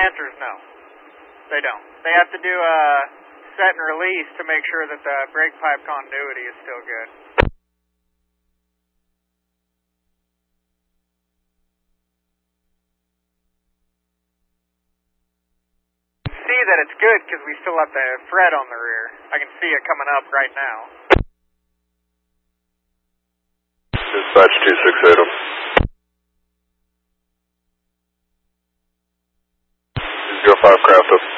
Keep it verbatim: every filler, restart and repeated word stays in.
answer is no. They don't. They have to do a set and release to make sure that the brake pipe continuity is still good. See that it's good because we still have the thread on the rear. I can see it coming up right now. Dispatch two six eight them. zero five craft up.